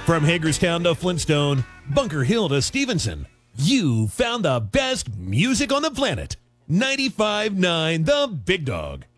From Hagerstown to Flintstone, Bunker Hill to Stevenson, you found the best music on the planet. 95.9 The Big Dog.